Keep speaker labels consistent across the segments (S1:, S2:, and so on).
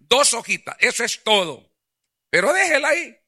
S1: 2 hojitas, eso es todo. Pero déjela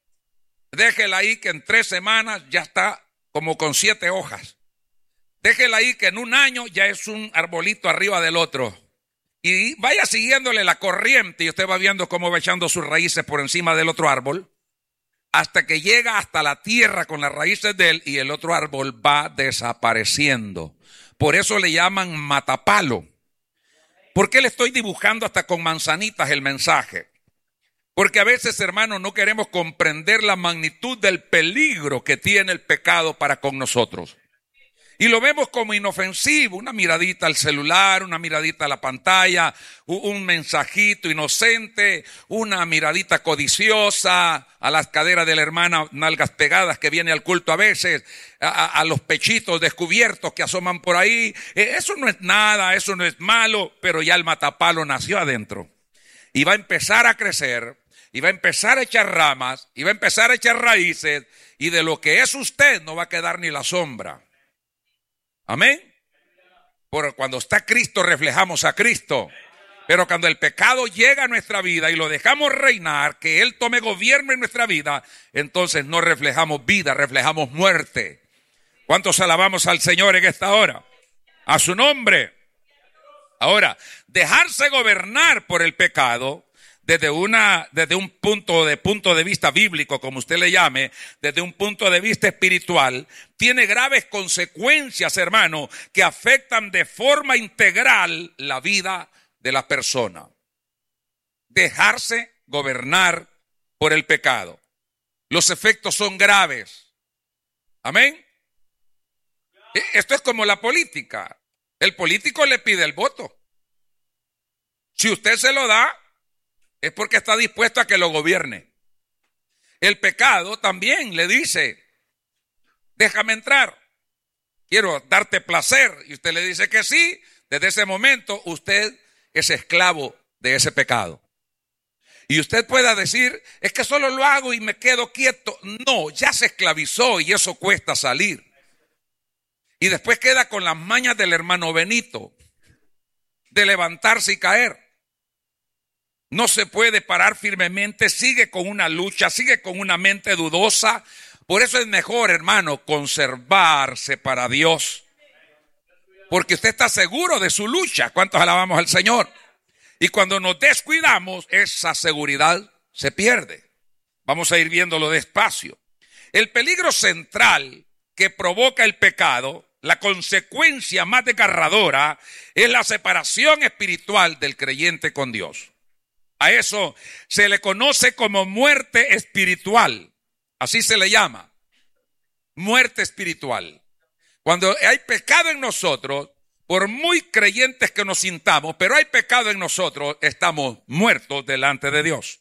S1: ahí que en 3 semanas ya está como con 7 hojas. Déjela ahí que en 1 año ya es un arbolito arriba del otro. Y vaya siguiéndole la corriente y usted va viendo cómo va echando sus raíces por encima del otro árbol, hasta que llega hasta la tierra con las raíces de él y el otro árbol va desapareciendo. Por eso le llaman matapalo. ¿Por qué le estoy dibujando hasta con manzanitas el mensaje? Porque a veces, hermanos, no queremos comprender la magnitud del peligro que tiene el pecado para con nosotros. Y lo vemos como inofensivo, una miradita al celular, una miradita a la pantalla, un mensajito inocente, una miradita codiciosa a las caderas de la hermana, nalgas pegadas que viene al culto a veces, a los pechitos descubiertos que asoman por ahí. Eso no es nada, eso no es malo, pero ya el matapalo nació adentro. Y va a empezar a crecer, y va a empezar a echar ramas, y va a empezar a echar raíces, y de lo que es usted no va a quedar ni la sombra. Amén. Porque cuando está Cristo reflejamos a Cristo. Pero cuando el pecado llega a nuestra vida y lo dejamos reinar, que Él tome gobierno en nuestra vida, entonces no reflejamos vida, reflejamos muerte. ¿Cuántos alabamos al Señor en esta hora? A su nombre. Ahora, dejarse gobernar por el pecado desde un punto de vista bíblico, como usted le llame, desde un punto de vista espiritual, tiene graves consecuencias, hermano, que afectan de forma integral la vida de la persona. Dejarse gobernar por el pecado. Los efectos son graves. Amén. Esto es como la política. El político le pide el voto. Si usted se lo da, es porque está dispuesto a que lo gobierne. El pecado también le dice, déjame entrar, quiero darte placer. Y usted le dice que sí. Desde ese momento usted es esclavo de ese pecado. Y usted pueda decir, es que solo lo hago y me quedo quieto. No, ya se esclavizó y eso cuesta salir. Y después queda con las mañas del hermano Benito, de levantarse y caer. No se puede parar firmemente, sigue con una lucha, sigue con una mente dudosa. Por eso es mejor, hermano, conservarse para Dios. Porque usted está seguro de su lucha. ¿Cuántos alabamos al Señor? Y cuando nos descuidamos, esa seguridad se pierde. Vamos a ir viéndolo despacio. El peligro central que provoca el pecado, la consecuencia más desgarradora, es la separación espiritual del creyente con Dios. A eso se le conoce como muerte espiritual. Así se le llama. Muerte espiritual. Cuando hay pecado en nosotros, por muy creyentes que nos sintamos, pero hay pecado en nosotros, estamos muertos delante de Dios.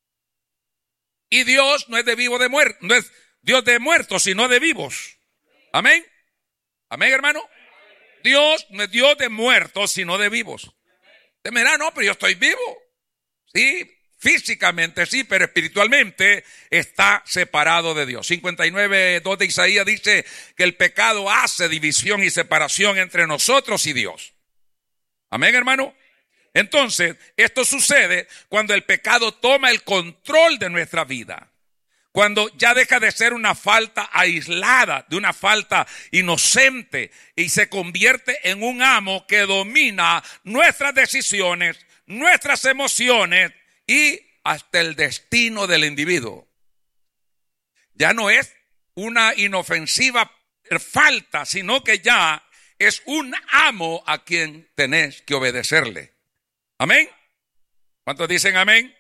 S1: Y Dios no es de vivo de muerto, no es Dios de muertos, sino de vivos. Amén. Amén, hermano. Dios no es Dios de muertos, sino de vivos. Usted me dirá, no, pero yo estoy vivo. Sí, físicamente sí, pero espiritualmente está separado de Dios. 59:2 de Isaías dice que el pecado hace división y separación entre nosotros y Dios. Amén, hermano. Entonces, esto sucede cuando el pecado toma el control de nuestra vida. Cuando ya deja de ser una falta aislada, de una falta inocente, y se convierte en un amo que domina nuestras decisiones, nuestras emociones y hasta el destino del individuo. Ya no es una inofensiva falta, sino que ya es un amo a quien tenés que obedecerle. Amén. ¿Cuántos dicen amén?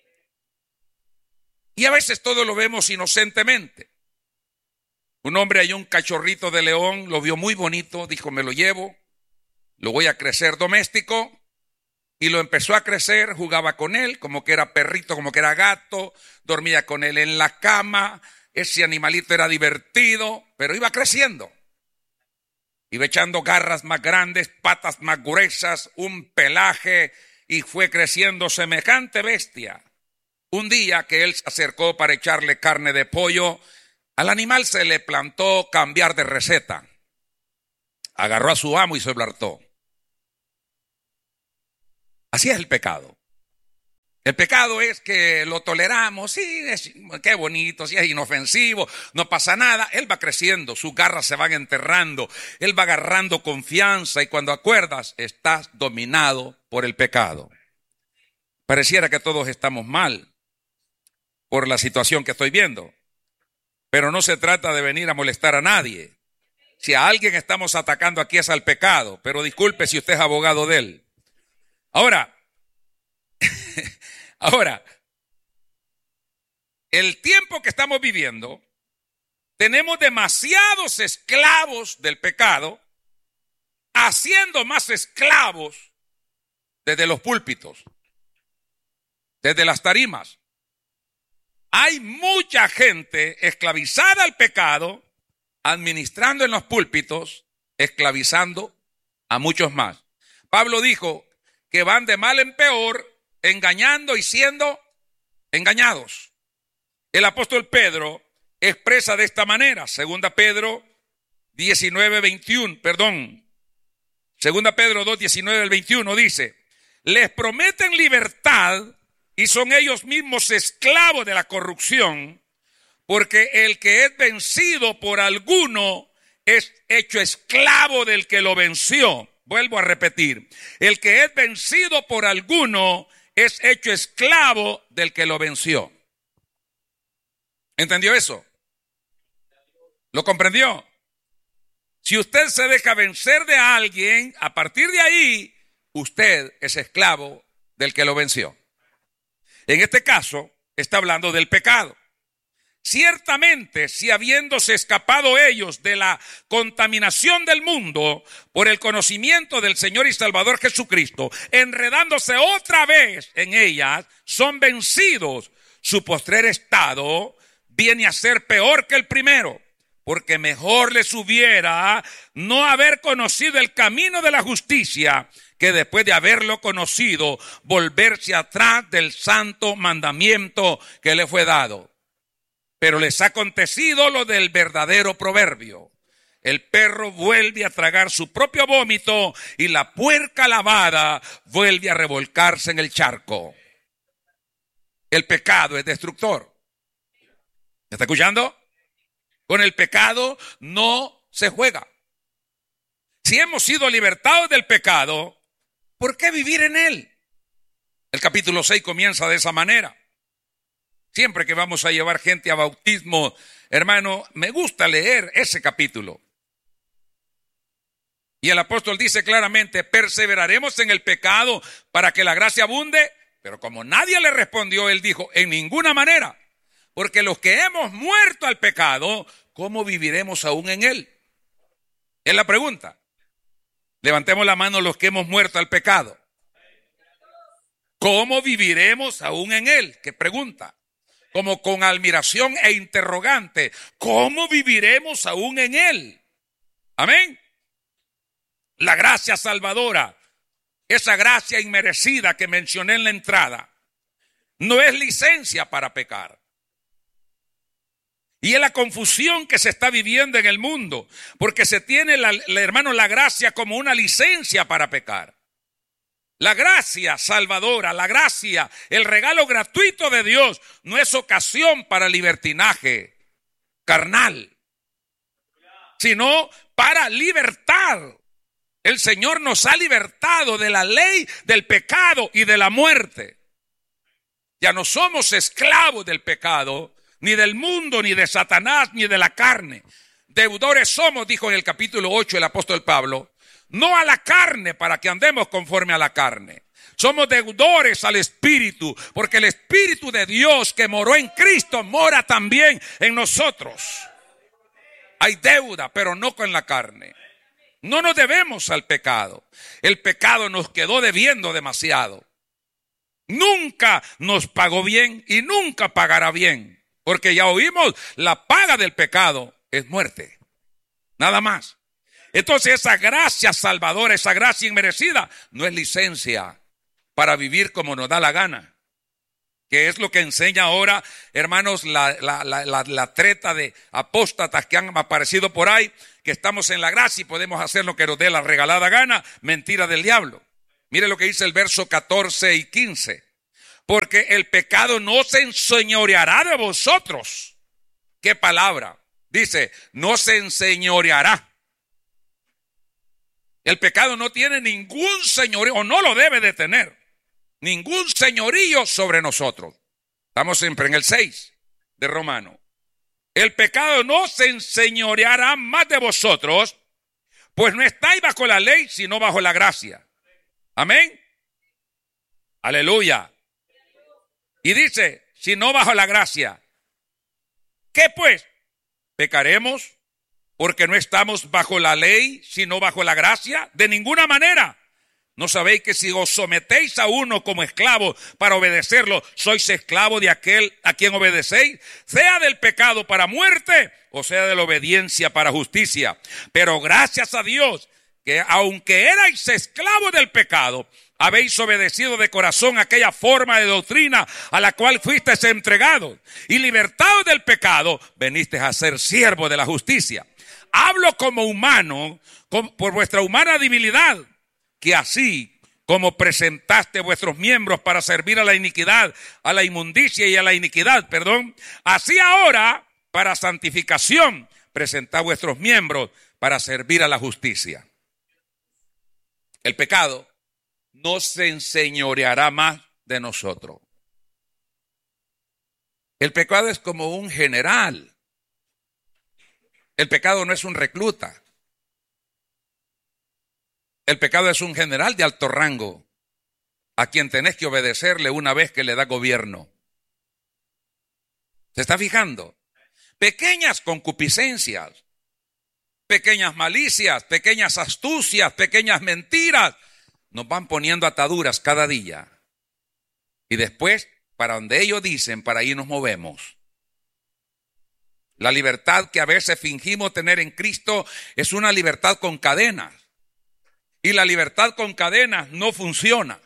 S1: Y a veces todo lo vemos inocentemente. Un hombre halló un cachorrito de león, lo vio muy bonito, dijo, me lo llevo, lo voy a crecer doméstico. Y lo empezó a crecer, jugaba con él, como que era perrito, como que era gato, dormía con él en la cama. Ese animalito era divertido, pero iba creciendo. Iba echando garras más grandes, patas más gruesas, un pelaje, y fue creciendo semejante bestia. Un día que él se acercó para echarle carne de pollo, al animal se le plantó cambiar de receta. Agarró a su amo y se lo hartó. Así es el pecado. El pecado es que lo toleramos, sí, qué bonito, sí, es inofensivo, no pasa nada. Él va creciendo, sus garras se van enterrando, él va agarrando confianza y cuando acuerdas, estás dominado por el pecado. Pareciera que todos estamos mal por la situación que estoy viendo, pero no se trata de venir a molestar a nadie. Si a alguien estamos atacando aquí es al pecado, pero disculpe si usted es abogado de él. Ahora, el tiempo que estamos viviendo, tenemos demasiados esclavos del pecado, haciendo más esclavos desde los púlpitos, desde las tarimas. Hay mucha gente esclavizada al pecado, administrando en los púlpitos, esclavizando a muchos más. Pablo dijo que van de mal en peor, engañando y siendo engañados. El apóstol Pedro expresa de esta manera, 2 Pedro 2 Pedro 2, 19-21 dice, les prometen libertad y son ellos mismos esclavos de la corrupción, porque el que es vencido por alguno es hecho esclavo del que lo venció. Vuelvo a repetir, el que es vencido por alguno es hecho esclavo del que lo venció. ¿Entendió eso? ¿Lo comprendió? Si usted se deja vencer de alguien, a partir de ahí, usted es esclavo del que lo venció. En este caso, está hablando del pecado. Ciertamente, si habiéndose escapado ellos de la contaminación del mundo por el conocimiento del Señor y Salvador Jesucristo, enredándose otra vez en ellas, son vencidos, su postrer estado viene a ser peor que el primero, porque mejor les hubiera no haber conocido el camino de la justicia, que después de haberlo conocido, volverse atrás del santo mandamiento que le fue dado. Pero les ha acontecido lo del verdadero proverbio. El perro vuelve a tragar su propio vómito y la puerca lavada vuelve a revolcarse en el charco. El pecado es destructor. ¿Me está escuchando? Con el pecado no se juega. Si hemos sido libertados del pecado, ¿por qué vivir en él? El capítulo 6 comienza de esa manera. Siempre que vamos a llevar gente a bautismo, hermano, me gusta leer ese capítulo. Y el apóstol dice claramente, perseveraremos en el pecado para que la gracia abunde. Pero como nadie le respondió, él dijo, en ninguna manera. Porque los que hemos muerto al pecado, ¿cómo viviremos aún en él? Es la pregunta. Levantemos la mano los que hemos muerto al pecado. ¿Cómo viviremos aún en él? ¿Qué pregunta? Como con admiración e interrogante. ¿Cómo viviremos aún en él? Amén. La gracia salvadora, esa gracia inmerecida que mencioné en la entrada, no es licencia para pecar. Y es la confusión que se está viviendo en el mundo, porque se tiene, hermano, la gracia como una licencia para pecar. La gracia salvadora, la gracia, el regalo gratuito de Dios, no es ocasión para libertinaje carnal, sino para libertad. El Señor nos ha libertado de la ley, del pecado y de la muerte. Ya no somos esclavos del pecado, ni del mundo, ni de Satanás, ni de la carne. Deudores somos, dijo en el capítulo 8 el apóstol Pablo, no a la carne para que andemos conforme a la carne. Somos deudores al Espíritu, porque el Espíritu de Dios que moró en Cristo mora también en nosotros. Hay deuda, pero no con la carne. No nos debemos al pecado. El pecado nos quedó debiendo demasiado. Nunca nos pagó bien y nunca pagará bien. Porque ya oímos, la paga del pecado es muerte. Nada más. Entonces esa gracia salvadora, esa gracia inmerecida, no es licencia para vivir como nos da la gana. Que es lo que enseña ahora, hermanos, la treta de apóstatas que han aparecido por ahí, que estamos en la gracia y podemos hacer lo que nos dé la regalada gana. Mentira del diablo. Mire lo que dice el verso 14 y 15. Porque el pecado no se enseñoreará de vosotros. ¿Qué palabra? Dice, no se enseñoreará. El pecado no tiene ningún señorío, o no lo debe de tener, ningún señorío sobre nosotros. Estamos siempre en el 6 de Romano. El pecado no se enseñoreará más de vosotros, pues no estáis bajo la ley, sino bajo la gracia. Amén. Aleluya. Y dice, si no bajo la gracia, ¿qué pues? ¿Pecaremos porque no estamos bajo la ley, sino bajo la gracia? De ninguna manera. ¿No sabéis que si os sometéis a uno como esclavo para obedecerlo, sois esclavo de aquel a quien obedecéis? Sea del pecado para muerte, o sea de la obediencia para justicia. Pero gracias a Dios, que aunque erais esclavos del pecado, habéis obedecido de corazón aquella forma de doctrina a la cual fuisteis entregados, y libertados del pecado, venisteis a ser siervos de la justicia. Hablo como humano, por vuestra humana debilidad, que así como presentaste vuestros miembros para servir a la iniquidad, a la inmundicia y a la iniquidad, así ahora, para santificación, presentad vuestros miembros para servir a la justicia. El pecado no se enseñoreará más de nosotros. El pecado es como un general. El pecado no es un recluta. El pecado es un general de alto rango, a quien tenés que obedecerle una vez que le da gobierno. ¿Se está fijando? Pequeñas concupiscencias, pequeñas malicias, pequeñas astucias, pequeñas mentiras, nos van poniendo ataduras cada día. Y después, para donde ellos dicen, para ahí nos movemos. La libertad que a veces fingimos tener en Cristo es una libertad con cadenas. Y la libertad con cadenas no funciona.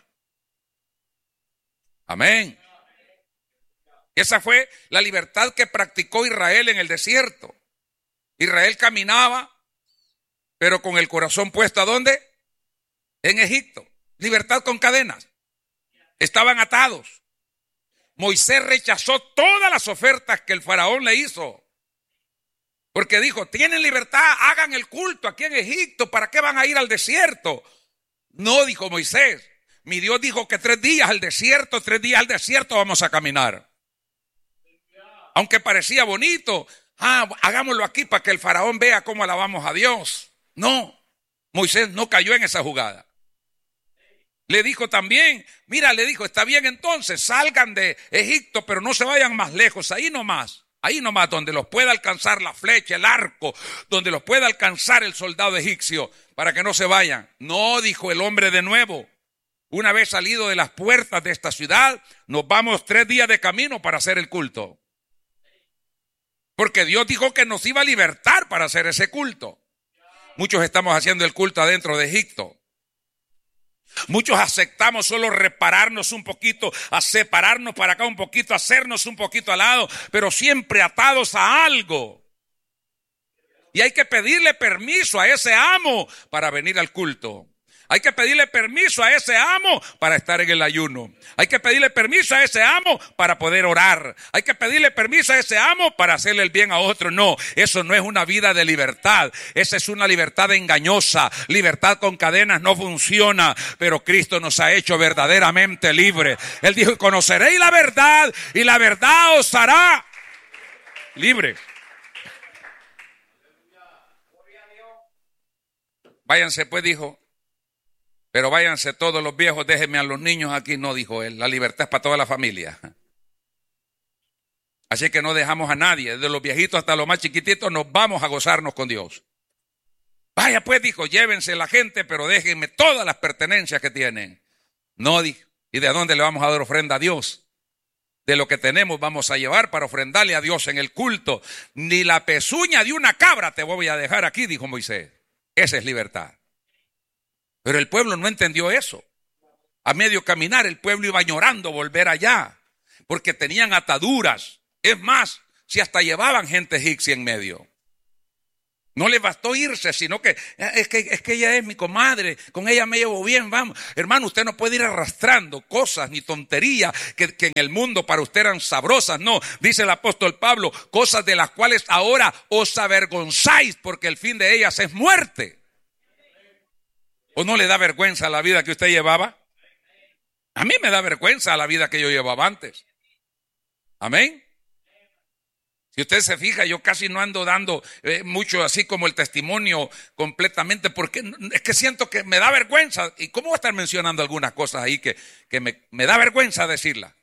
S1: Amén. Esa fue la libertad que practicó Israel en el desierto. Israel caminaba, pero con el corazón puesto ¿a dónde? En Egipto. Libertad con cadenas. Estaban atados. Moisés rechazó todas las ofertas que el faraón le hizo. Porque dijo, tienen libertad, hagan el culto aquí en Egipto, ¿para qué van a ir al desierto? No, dijo Moisés, mi Dios dijo que 3 días al desierto, 3 días al desierto vamos a caminar. Aunque parecía bonito, hagámoslo aquí para que el faraón vea cómo alabamos a Dios. No, Moisés no cayó en esa jugada. Le dijo también, mira, le dijo, está bien entonces, salgan de Egipto, pero no se vayan más lejos, ahí nomás, donde los pueda alcanzar la flecha, el arco, donde los pueda alcanzar el soldado egipcio, para que no se vayan. No, dijo el hombre de nuevo, una vez salido de las puertas de esta ciudad, nos vamos 3 días de camino para hacer el culto. Porque Dios dijo que nos iba a libertar para hacer ese culto. Muchos estamos haciendo el culto adentro de Egipto. Muchos aceptamos solo repararnos un poquito, a separarnos para acá un poquito, hacernos un poquito al lado, pero siempre atados a algo. Y hay que pedirle permiso a ese amo para venir al culto. Hay que pedirle permiso a ese amo para estar en el ayuno. Hay que pedirle permiso a ese amo para poder orar. Hay que pedirle permiso a ese amo para hacerle el bien a otro. No, eso no es una vida de libertad. Esa es una libertad engañosa. Libertad con cadenas no funciona. Pero Cristo nos ha hecho verdaderamente libres. Él dijo, conoceréis la verdad y la verdad os hará libres. Váyanse pues, dijo. Pero váyanse todos los viejos, déjenme a los niños aquí. No, dijo él, la libertad es para toda la familia. Así que no dejamos a nadie, desde los viejitos hasta los más chiquititos, nos vamos a gozarnos con Dios. Vaya pues, dijo, llévense la gente, pero déjenme todas las pertenencias que tienen. No, dijo, ¿y de dónde le vamos a dar ofrenda a Dios? De lo que tenemos vamos a llevar para ofrendarle a Dios en el culto. Ni la pezuña de una cabra te voy a dejar aquí, dijo Moisés. Esa es libertad. Pero el pueblo no entendió eso. A medio caminar el pueblo iba llorando volver allá, porque tenían ataduras. Es más, si hasta llevaban gente egipcia en medio. No le bastó irse, sino que es que ella es mi comadre, con ella me llevo bien, vamos. Hermano, usted no puede ir arrastrando cosas ni tonterías que en el mundo para usted eran sabrosas. No, dice el apóstol Pablo, cosas de las cuales ahora os avergonzáis porque el fin de ellas es muerte. ¿O no le da vergüenza la vida que usted llevaba? A mí me da vergüenza la vida que yo llevaba antes. Amén. Si usted se fija, yo casi no ando dando mucho así como el testimonio completamente, porque es que siento que me da vergüenza. ¿Y cómo voy a estar mencionando algunas cosas ahí que me da vergüenza decirlas?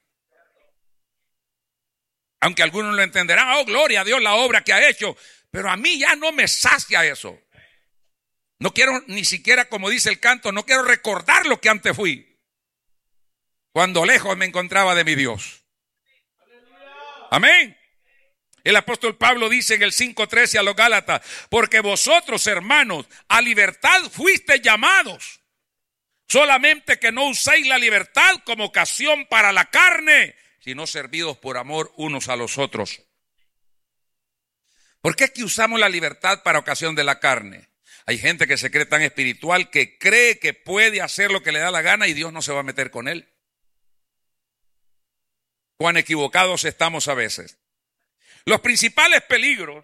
S1: Aunque algunos lo entenderán, oh, gloria a Dios la obra que ha hecho, pero a mí ya no me sacia eso. No quiero ni siquiera, como dice el canto, no quiero recordar lo que antes fui, cuando lejos me encontraba de mi Dios. Amén. El apóstol Pablo dice en el 5:13 a los Gálatas, porque vosotros, hermanos, a libertad fuisteis llamados, solamente que no uséis la libertad como ocasión para la carne, sino servidos por amor unos a los otros. ¿Por qué es que usamos la libertad para ocasión de la carne? Hay gente que se cree tan espiritual que cree que puede hacer lo que le da la gana y Dios no se va a meter con él. Cuán equivocados estamos a veces. Los principales peligros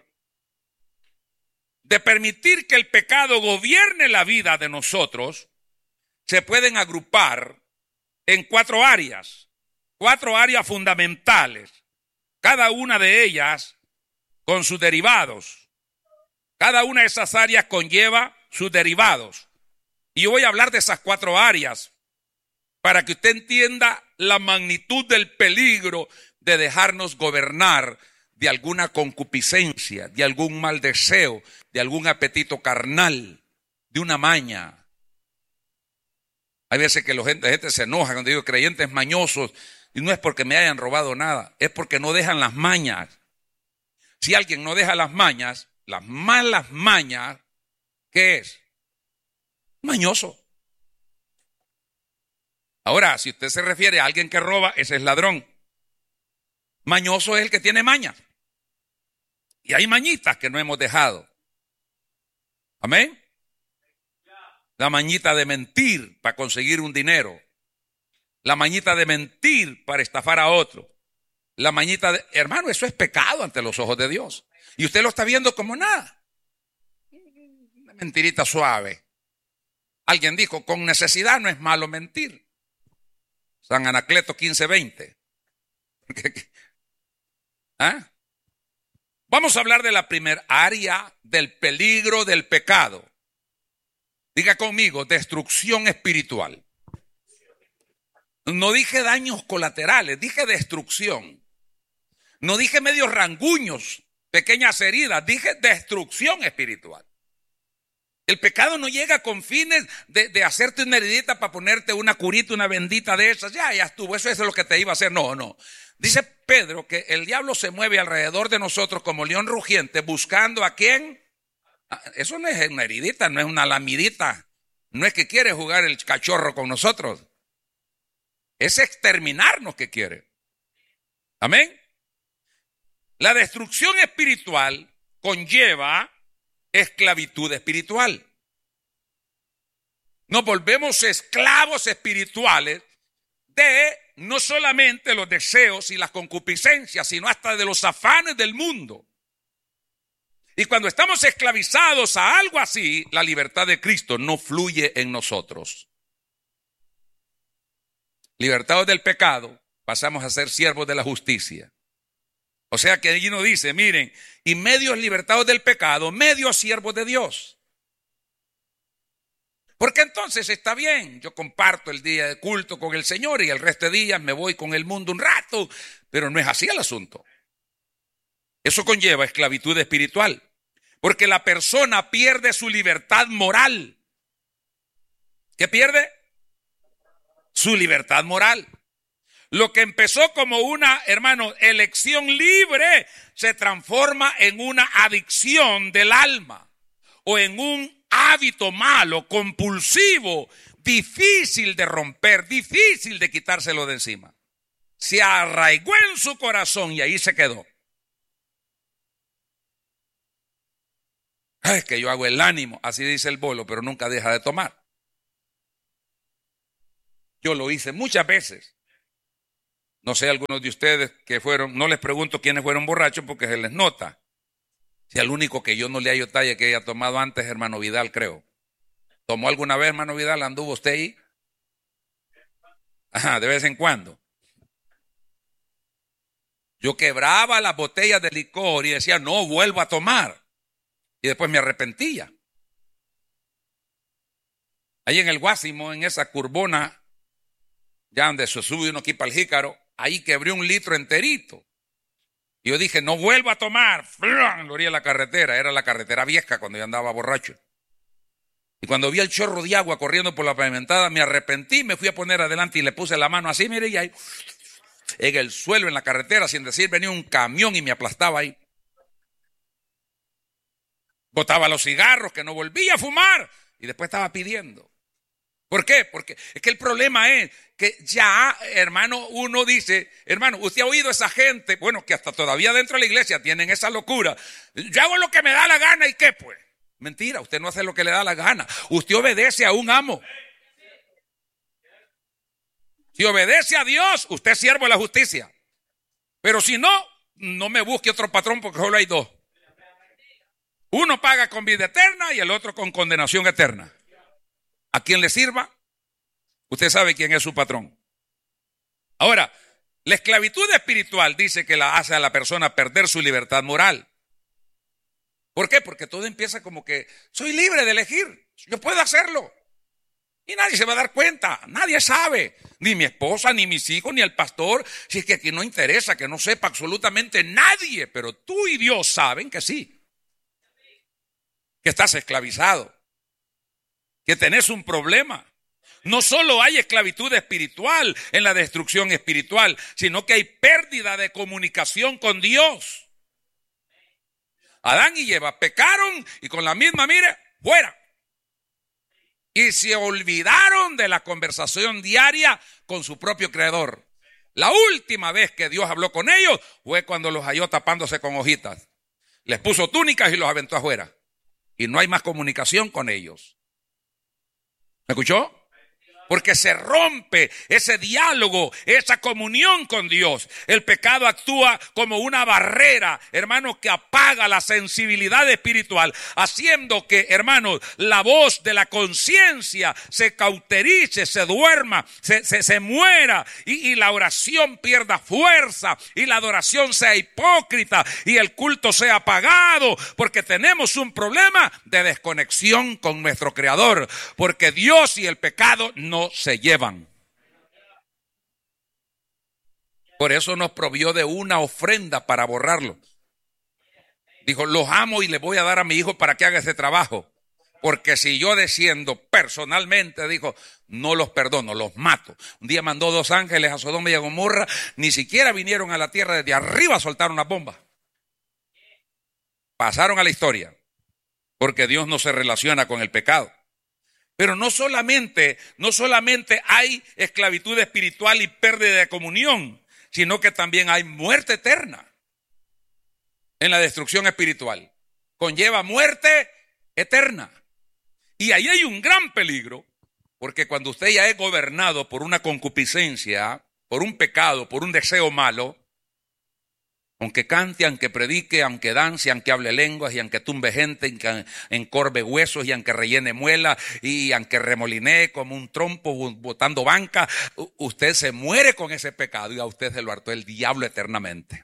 S1: de permitir que el pecado gobierne la vida de nosotros se pueden agrupar en cuatro áreas fundamentales, cada una de ellas con sus derivados. Cada una de esas áreas conlleva sus derivados. Y yo voy a hablar de esas cuatro áreas para que usted entienda la magnitud del peligro de dejarnos gobernar de alguna concupiscencia, de algún mal deseo, de algún apetito carnal, de una maña. Hay veces que la gente se enoja cuando digo creyentes mañosos, y no es porque me hayan robado nada, es porque no dejan las mañas. Si alguien no deja las mañas, las malas mañas, ¿qué es? Mañoso. Ahora, si usted se refiere a alguien que roba, ese es ladrón. Mañoso es el que tiene mañas. Y hay mañitas que no hemos dejado. Amén. La mañita de mentir para conseguir un dinero. La mañita de mentir para estafar a otro. La mañita de... Hermano, eso es pecado ante los ojos de Dios. Y usted lo está viendo como nada. Una mentirita suave. Alguien dijo, con necesidad no es malo mentir. San Anacleto 15:20. ¿Ah? Vamos a hablar de la primera área del peligro del pecado. Diga conmigo, destrucción espiritual. No dije daños colaterales, dije destrucción. No dije medios ranguños, pequeñas heridas, dije destrucción espiritual. El pecado no llega con fines de hacerte una heridita para ponerte una curita, una bendita de esas. Ya estuvo, eso es lo que te iba a hacer. No. Dice Pedro que el diablo se mueve alrededor de nosotros como león rugiente buscando a quién. Eso no es una heridita, no es una lamidita. No es que quiere jugar el cachorro con nosotros. Es exterminarnos que quiere. Amén. La destrucción espiritual conlleva esclavitud espiritual. Nos volvemos esclavos espirituales de no solamente los deseos y las concupiscencias, sino hasta de los afanes del mundo. Y cuando estamos esclavizados a algo así, la libertad de Cristo no fluye en nosotros. Libertados del pecado, pasamos a ser siervos de la justicia. O sea que allí nos dice, miren, y medios libertados del pecado, medios siervos de Dios. Porque entonces está bien, yo comparto el día de culto con el Señor y el resto de días me voy con el mundo un rato, pero no es así el asunto. Eso conlleva esclavitud espiritual, porque la persona pierde su libertad moral. ¿Qué pierde? Su libertad moral. Lo que empezó como una, hermano, elección libre, se transforma en una adicción del alma o en un hábito malo, compulsivo, difícil de romper, difícil de quitárselo de encima. Se arraigó en su corazón y ahí se quedó. Es que yo hago el ánimo, así dice el bolo, pero nunca deja de tomar. Yo lo hice muchas veces. No sé, algunos de ustedes que fueron, no les pregunto quiénes fueron borrachos porque se les nota. Si al único que yo no le hallo talla que haya tomado antes, hermano Vidal, creo. ¿Tomó alguna vez, hermano Vidal? ¿Anduvo usted ahí? Ajá, de vez en cuando. Yo quebraba las botellas de licor y decía, no, vuelvo a tomar. Y después me arrepentía. Ahí en el Guásimo, en esa curbona, ya donde se sube uno aquí para el Jícaro, ahí quebré 1 litro enterito. Y yo dije, no vuelvo a tomar. Lo orilla de la carretera, era la carretera vieja cuando yo andaba borracho. Y cuando vi el chorro de agua corriendo por la pavimentada, me arrepentí, me fui a poner adelante y le puse la mano así, mire, y ahí, en el suelo, en la carretera, sin decir, venía un camión y me aplastaba ahí. Botaba los cigarros, que no volvía a fumar, y después estaba pidiendo. ¿Por qué? Porque es que el problema es que ya, hermano, uno dice, hermano, usted ha oído a esa gente, bueno, que hasta todavía dentro de la iglesia tienen esa locura. Yo hago lo que me da la gana, ¿y qué pues? Mentira, usted no hace lo que le da la gana. Usted obedece a un amo. Si obedece a Dios, usted es siervo de la justicia. Pero si no, no me busque otro patrón porque solo hay 2. Uno paga con vida eterna y el otro con condenación eterna. A quien le sirva, usted sabe quién es su patrón. Ahora, la esclavitud espiritual dice que la hace a la persona perder su libertad moral. ¿Por qué? Porque todo empieza como que soy libre de elegir, yo puedo hacerlo. Y nadie se va a dar cuenta, nadie sabe, ni mi esposa, ni mis hijos, ni el pastor, si es que aquí no interesa, que no sepa absolutamente nadie, pero tú y Dios saben que sí, que estás esclavizado, que tenés un problema. No solo hay esclavitud espiritual en la destrucción espiritual, sino que hay pérdida de comunicación con Dios. Adán y Eva pecaron y con la misma, mire, fuera. Y se olvidaron de la conversación diaria con su propio creador. La última vez que Dios habló con ellos fue cuando los halló tapándose con hojitas. Les puso túnicas y los aventó afuera. Y no hay más comunicación con ellos. ¿Me escuchó? Porque se rompe ese diálogo, esa comunión con Dios. El pecado actúa como una barrera, hermanos, que apaga la sensibilidad espiritual, haciendo que, hermanos, la voz de la conciencia se cauterice, se duerma, se muera, y la oración pierda fuerza, y la adoración sea hipócrita, y el culto sea apagado, porque tenemos un problema de desconexión con nuestro Creador, porque Dios y el pecado no se llevan. Por eso nos provió de una ofrenda para borrarlo. Dijo, los amo y les voy a dar a mi hijo para que haga ese trabajo. Porque si yo desciendo personalmente, dijo, no los perdono, los mato. Un día mandó 2 ángeles a Sodoma y a Gomorra, ni siquiera vinieron a la tierra, desde arriba soltaron las bombas. Pasaron a la historia, porque Dios no se relaciona con el pecado. Pero no solamente hay esclavitud espiritual y pérdida de comunión, sino que también hay muerte eterna en la destrucción espiritual. Conlleva muerte eterna. Y ahí hay un gran peligro, porque cuando usted ya es gobernado por una concupiscencia, por un pecado, por un deseo malo, aunque cante, aunque predique, aunque dance, aunque hable lenguas, y aunque tumbe gente, y aunque encorve huesos, y aunque rellene muela, y aunque remolinee como un trompo botando banca, usted se muere con ese pecado y a usted se lo hartó el diablo eternamente.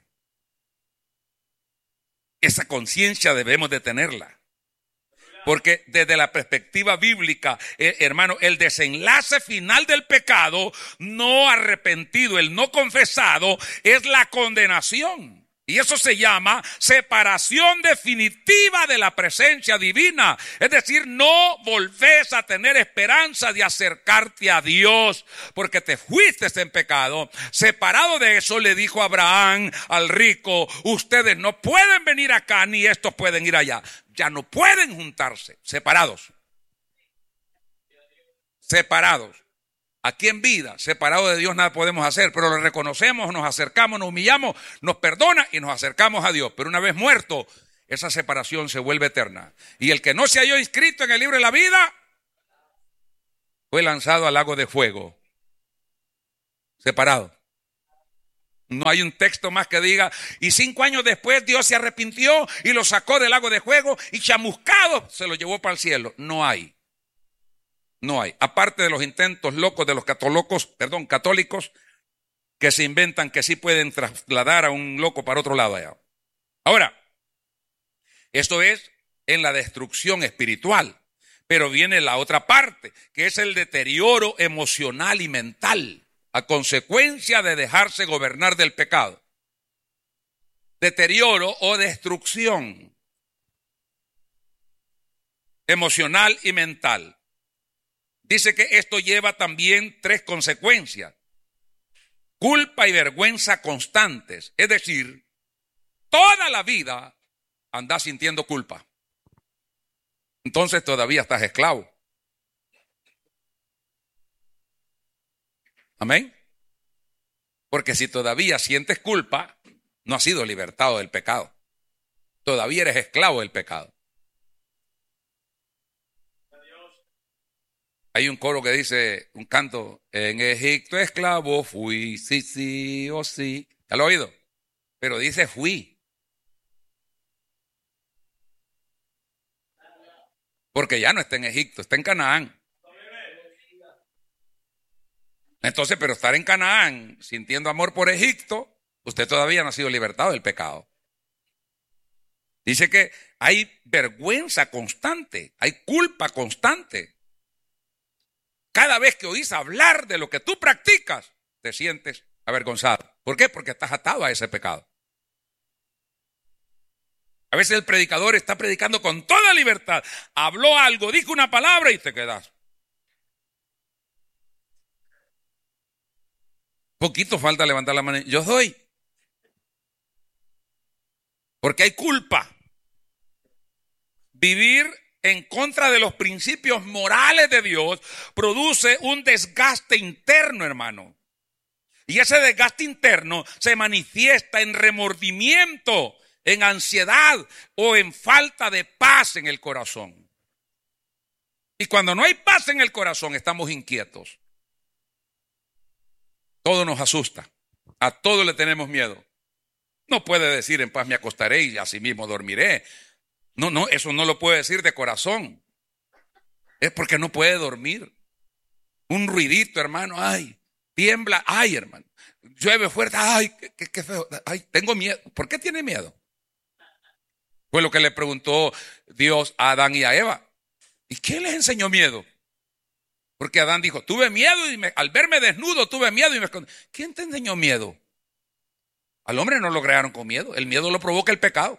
S1: Esa conciencia debemos de tenerla. Porque desde la perspectiva bíblica, hermano, el desenlace final del pecado no arrepentido, el no confesado, es la condenación. Y eso se llama separación definitiva de la presencia divina. Es decir, no volvés a tener esperanza de acercarte a Dios porque te fuiste en pecado. Separado de eso, le dijo Abraham al rico, ustedes no pueden venir acá ni estos pueden ir allá. Ya no pueden juntarse, separados. Separados. Aquí en vida, separados de Dios nada podemos hacer, pero lo reconocemos, nos acercamos, nos humillamos, nos perdona y nos acercamos a Dios. Pero una vez muerto, esa separación se vuelve eterna. Y el que no se halló inscrito en el libro de la vida fue lanzado al lago de fuego, separado. No hay un texto más que diga, y 5 años después Dios se arrepintió y lo sacó del lago de fuego y chamuscado se lo llevó para el cielo. No hay. No hay. Aparte de los intentos locos de los católicos que se inventan que sí pueden trasladar a un loco para otro lado allá. Ahora, esto es en la destrucción espiritual, pero viene la otra parte, que es el deterioro emocional y mental a consecuencia de dejarse gobernar del pecado. Deterioro o destrucción emocional y mental. Dice que esto lleva también 3 consecuencias. Culpa y vergüenza constantes. Es decir, toda la vida andás sintiendo culpa. Entonces todavía estás esclavo. Amén. Porque si todavía sientes culpa, no has sido libertado del pecado. Todavía eres esclavo del pecado. Hay un coro que dice, un canto, en Egipto esclavo fui, sí, sí o sí. ¿Ya lo he oído? Pero dice fui. Porque ya no está en Egipto, está en Canaán. Entonces, pero estar en Canaán sintiendo amor por Egipto, usted todavía no ha sido libertado del pecado. Dice que hay vergüenza constante, hay culpa constante. Cada vez que oís hablar de lo que tú practicas, te sientes avergonzado. ¿Por qué? Porque estás atado a ese pecado. A veces el predicador está predicando con toda libertad. Habló algo, dijo una palabra y te quedas. Poquito falta levantar la mano. Yo doy. Porque hay culpa. Vivir en contra de los principios morales de Dios produce un desgaste interno, hermano. Y ese desgaste interno se manifiesta en remordimiento, en ansiedad o en falta de paz en el corazón. Y cuando no hay paz en el corazón, estamos inquietos. Todo nos asusta. A todo le tenemos miedo. No puede decir en paz me acostaré y así mismo dormiré. No, eso no lo puede decir de corazón. Es porque no puede dormir. Un ruidito, hermano, ay, tiembla, ay, hermano, llueve fuerte, ay, qué feo, ay, tengo miedo. ¿Por qué tiene miedo? Fue lo que le preguntó Dios a Adán y a Eva. ¿Y quién les enseñó miedo? Porque Adán dijo, tuve miedo y al verme desnudo tuve miedo y me escondí. ¿Quién te enseñó miedo? Al hombre no lo crearon con miedo. El miedo lo provoca el pecado.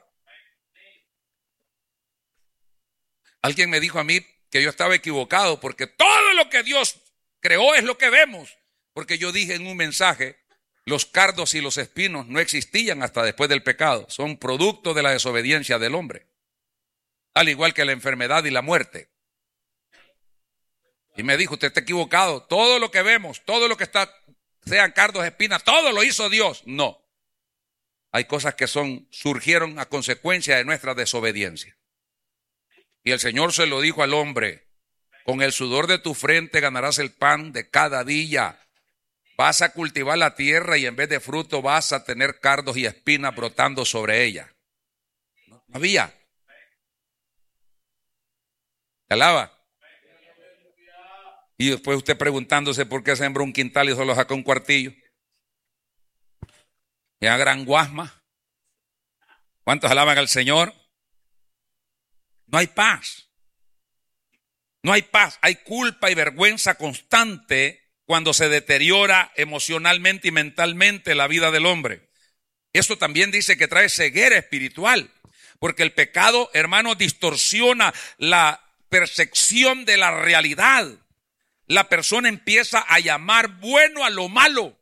S1: Alguien me dijo a mí que yo estaba equivocado porque todo lo que Dios creó es lo que vemos. Porque yo dije en un mensaje, los cardos y los espinos no existían hasta después del pecado. Son producto de la desobediencia del hombre. Al igual que la enfermedad y la muerte. Y me dijo, usted está equivocado. Todo lo que vemos, todo lo que está, sean cardos, espinas, todo lo hizo Dios. No. Hay cosas que surgieron a consecuencia de nuestra desobediencia. Y el Señor se lo dijo al hombre, con el sudor de tu frente ganarás el pan de cada día. Vas a cultivar la tierra y en vez de fruto vas a tener cardos y espinas brotando sobre ella. No había. ¿Te alaba? Y después usted preguntándose por qué sembró un quintal y solo sacó un cuartillo. Y a gran guasma. ¿Cuántos alaban al Señor? No hay paz. No hay paz. Hay culpa y vergüenza constante cuando se deteriora emocionalmente y mentalmente la vida del hombre. Eso también dice que trae ceguera espiritual. Porque el pecado, hermano, distorsiona la percepción de la realidad. La persona empieza a llamar bueno a lo malo.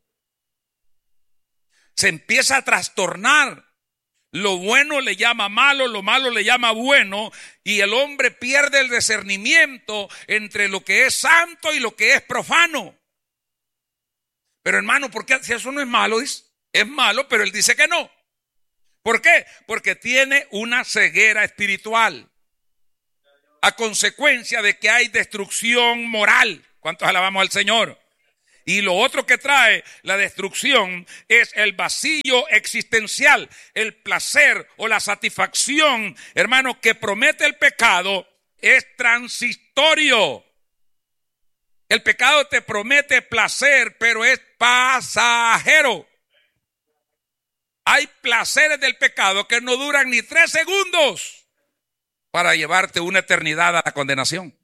S1: Se empieza a trastornar. Lo bueno le llama malo, lo malo le llama bueno, y el hombre pierde el discernimiento entre lo que es santo y lo que es profano. Pero hermano, ¿por qué? Si eso no es malo, es malo, pero él dice que no. ¿Por qué? Porque tiene una ceguera espiritual a consecuencia de que hay destrucción moral. ¿Cuántos alabamos al Señor? Y lo otro que trae la destrucción es el vacío existencial, el placer o la satisfacción, hermano, que promete el pecado es transitorio. El pecado te promete placer, pero es pasajero. Hay placeres del pecado que no duran ni 3 segundos para llevarte una eternidad a la condenación.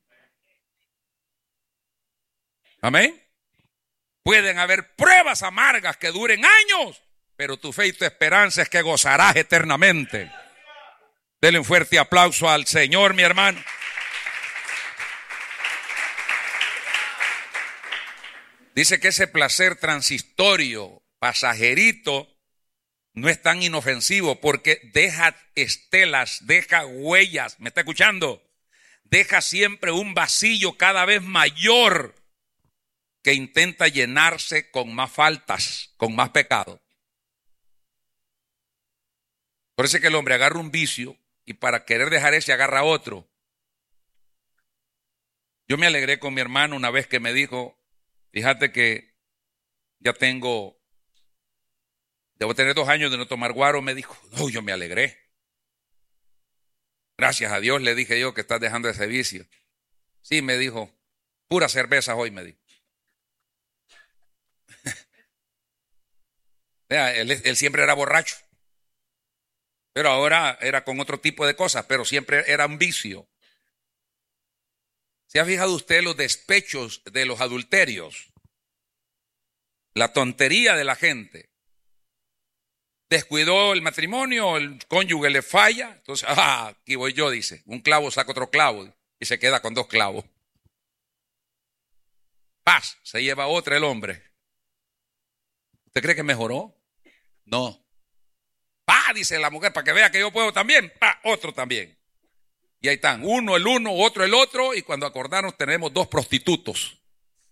S1: Amén. Pueden haber pruebas amargas que duren años, pero tu fe y tu esperanza es que gozarás eternamente. Denle un fuerte aplauso al Señor, mi hermano. Dice que ese placer transitorio, pasajerito, no es tan inofensivo porque deja estelas, deja huellas. ¿Me está escuchando? Deja siempre un vacío cada vez mayor que intenta llenarse con más faltas, con más pecado. Por eso es que el hombre agarra un vicio y para querer dejar ese agarra otro. Yo me alegré con mi hermano una vez que me dijo, fíjate que ya debo tener 2 años de no tomar guaro. Me dijo, no, yo me alegré. Gracias a Dios, le dije yo, que estás dejando ese vicio. Sí, me dijo, pura cerveza hoy, me dijo. Él siempre era borracho, pero ahora era con otro tipo de cosas, pero siempre era un vicio. ¿Se ha fijado usted los despechos de los adulterios? La tontería de la gente. Descuidó el matrimonio, el cónyuge le falla, entonces, aquí voy yo, dice, un clavo saca otro clavo y se queda con 2 clavos. Paz, se lleva otra el hombre. ¿Usted cree que mejoró? No. Dice la mujer, para que vea que yo puedo también, otro también. Y ahí están, uno el uno, otro el otro, y cuando acordaron tenemos 2 prostitutos.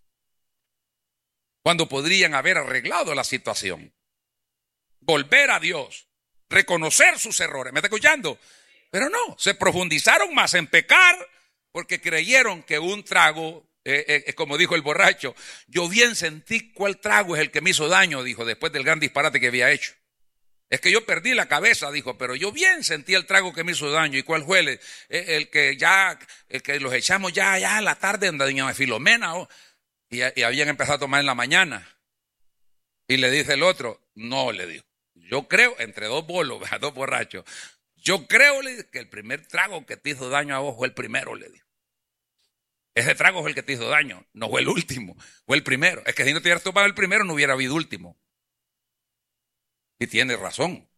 S1: Cuando podrían haber arreglado la situación. Volver a Dios, reconocer sus errores. ¿Me está escuchando? Pero no, se profundizaron más en pecar porque creyeron que un trago, como dijo el borracho, yo bien sentí cuál trago es el que me hizo daño, dijo, después del gran disparate que había hecho. Es que yo perdí la cabeza, dijo, pero yo bien sentí el trago que me hizo daño. ¿Y cuál fue? El que los echamos ya a la tarde en doña Filomena, y habían empezado a tomar en la mañana. Y le dice el otro, no, le dijo, yo creo, entre 2 bolos, 2 borrachos, yo creo, le dije, que el primer trago que te hizo daño a vos fue el primero, le dijo. Ese trago fue el que te hizo daño, no fue el último, fue el primero. Es que si no te hubieras tomado el primero, no hubiera habido último. Y tiene razón.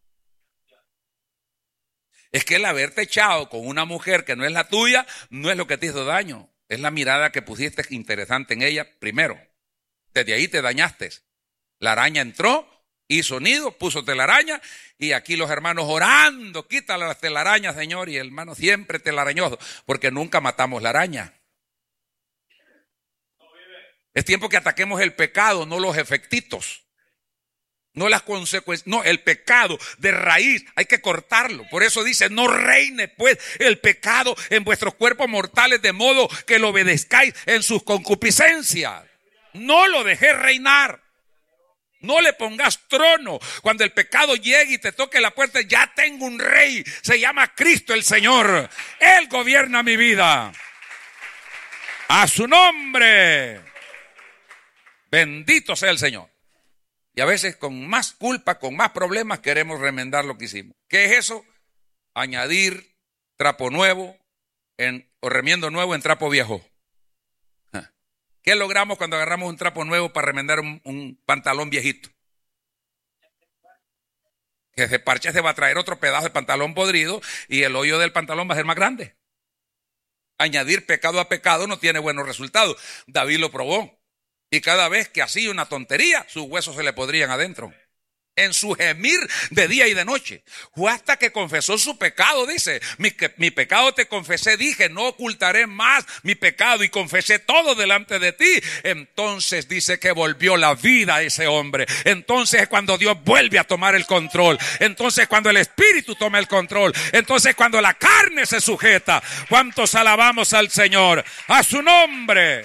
S1: Es que el haberte echado con una mujer que no es la tuya, no es lo que te hizo daño. Es la mirada que pusiste interesante en ella primero. Desde ahí te dañaste. La araña entró, hizo nido, puso telaraña, y aquí los hermanos orando, quítale las telarañas, Señor, y el hermano siempre telarañoso, porque nunca matamos la araña. Es tiempo que ataquemos el pecado, no los efectitos. No las consecuencias, no, el pecado de raíz, hay que cortarlo. Por eso dice, no reine pues el pecado en vuestros cuerpos mortales, de modo que lo obedezcáis en sus concupiscencias. No lo dejéis reinar. No le pongas trono. Cuando el pecado llegue y te toque la puerta, ya tengo un rey, se llama Cristo el Señor. Él gobierna mi vida. A su nombre. Bendito sea el Señor. Y a veces con más culpa, con más problemas, queremos remendar lo que hicimos. ¿Qué es eso? Añadir trapo nuevo o remiendo nuevo en trapo viejo. ¿Qué logramos cuando agarramos un trapo nuevo para remendar un pantalón viejito? Que ese parche se va a traer otro pedazo de pantalón podrido y el hoyo del pantalón va a ser más grande. Añadir pecado a pecado no tiene buenos resultados. David lo probó. Y cada vez que hacía una tontería, sus huesos se le podrían adentro. en su gemir de día y de noche. Fue hasta que confesó su pecado, dice, mi pecado te confesé, dije, no ocultaré más mi pecado y confesé todo delante de ti. Entonces dice que volvió la vida a ese hombre. Entonces cuando Dios vuelve a tomar el control, entonces cuando el Espíritu toma el control, entonces cuando la carne se sujeta. ¿Cuántos alabamos al Señor? A su nombre.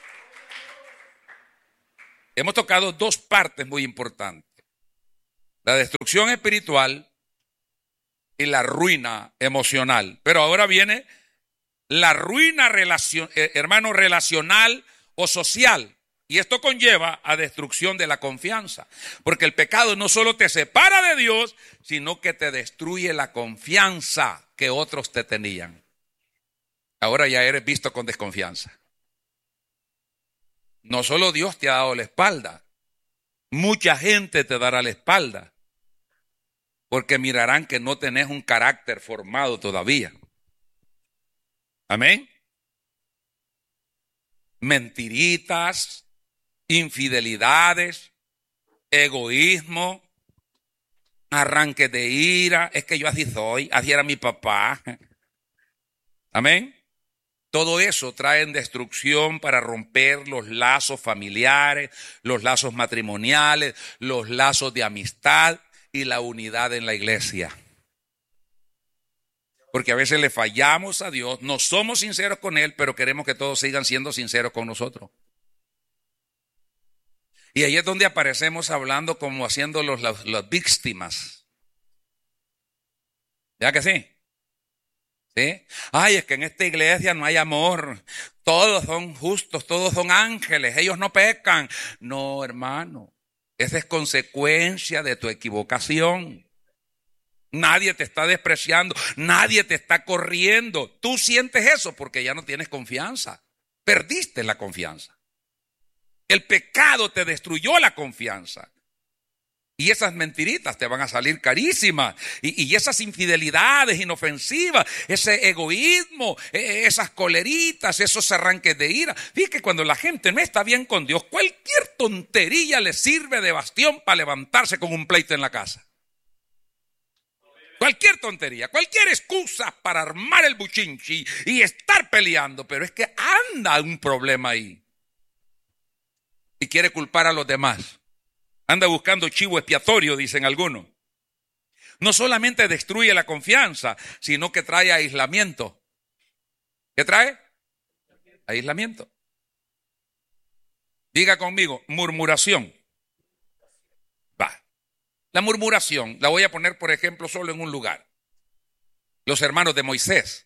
S1: Hemos tocado dos partes muy importantes: la destrucción espiritual y la ruina emocional. Pero ahora viene la ruina relacional o social. Y esto conlleva a destrucción de la confianza. Porque el pecado no solo te separa de Dios, sino que te destruye la confianza que otros te tenían. Ahora ya eres visto con desconfianza. No solo Dios te ha dado la espalda, mucha gente te dará la espalda, porque mirarán que no tenés un carácter formado todavía. Amén. Mentiritas, infidelidades, egoísmo, arranques de ira. Es que yo así soy, así era mi papá. Amén. Todo eso trae destrucción para romper los lazos familiares, los lazos matrimoniales, los lazos de amistad y la unidad en la iglesia. Porque a veces le fallamos a Dios, no somos sinceros con Él, pero queremos que todos sigan siendo sinceros con nosotros. Y ahí es donde aparecemos hablando como haciendo las víctimas. ¿Ya que sí? ¿Sí? Ay, es que en esta iglesia no hay amor. Todos son justos, todos son ángeles, ellos no pecan. No, hermano, esa es consecuencia de tu equivocación. Nadie te está despreciando, nadie te está corriendo. Tú sientes eso porque ya no tienes confianza. Perdiste la confianza. El pecado te destruyó la confianza. Y esas mentiritas te van a salir carísimas. Y esas infidelidades inofensivas, ese egoísmo, esas coleritas, esos arranques de ira. Fíjate que cuando la gente no está bien con Dios, cualquier tontería le sirve de bastión para levantarse con un pleito en la casa. Cualquier tontería, cualquier excusa para armar el buchinchi y estar peleando. Pero es que anda un problema ahí. Y quiere culpar a los demás. Anda buscando chivo expiatorio, dicen algunos. No solamente destruye la confianza, sino que trae aislamiento. ¿Qué trae? Aislamiento. Diga conmigo, murmuración. Va. La murmuración, la voy a poner por ejemplo solo en un lugar. Los hermanos de Moisés,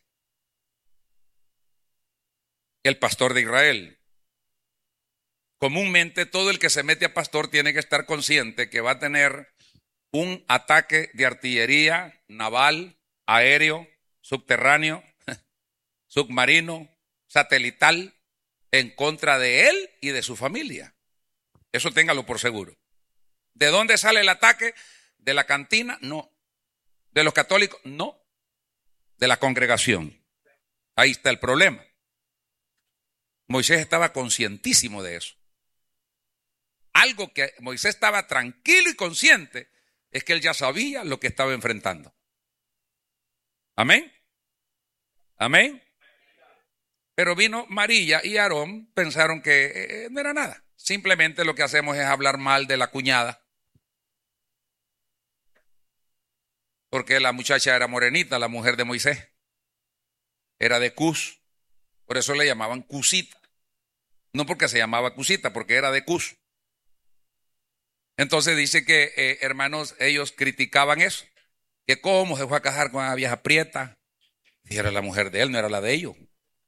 S1: el pastor de Israel. Comúnmente todo el que se mete a pastor tiene que estar consciente que va a tener un ataque de artillería naval, aéreo, subterráneo, submarino, satelital en contra de él y de su familia. Eso téngalo por seguro. ¿De dónde sale el ataque? ¿De la cantina? No. ¿De los católicos? No. De la congregación. Ahí está el problema. Moisés estaba conscientísimo de eso. Algo que Moisés estaba tranquilo y consciente es que él ya sabía lo que estaba enfrentando. Amén. Amén. Pero vino María y Aarón, pensaron que no era nada. Simplemente lo que hacemos es hablar mal de la cuñada. Porque la muchacha era morenita, la mujer de Moisés. Era de Cus. Por eso le llamaban Cusita. No porque se llamaba Cusita, porque era de Cus. Entonces dice que, hermanos, ellos criticaban eso. Que cómo se fue a casar con una vieja prieta. Y era la mujer de él, no era la de ellos.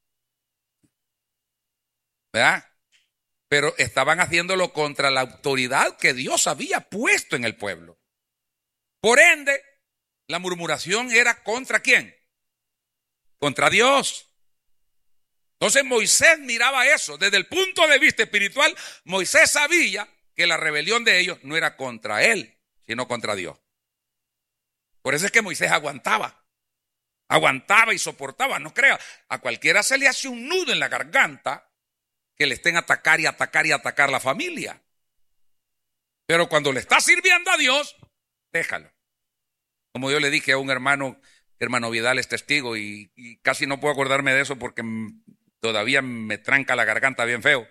S1: ¿Verdad? Pero estaban haciéndolo contra la autoridad que Dios había puesto en el pueblo. Por ende, la murmuración era ¿contra quién? Contra Dios. Entonces Moisés miraba eso. Desde el punto de vista espiritual, Moisés sabía que la rebelión de ellos no era contra él, sino contra Dios. Por eso es que Moisés aguantaba y soportaba. No crea, a cualquiera se le hace un nudo en la garganta que le estén atacar y atacar y atacar la familia. Pero cuando le estás sirviendo a Dios, déjalo. Como yo le dije a un hermano Vidal es testigo y casi no puedo acordarme de eso porque todavía me tranca la garganta bien feo.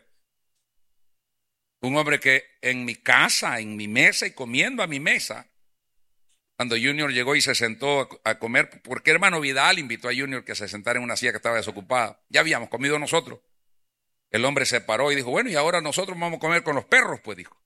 S1: Un hombre que en mi casa, en mi mesa y comiendo a mi mesa, cuando Junior llegó y se sentó a comer, porque hermano Vidal invitó a Junior que se sentara en una silla que estaba desocupada. Ya habíamos comido nosotros. El hombre se paró y dijo, bueno, y ahora nosotros vamos a comer con los perros, pues dijo.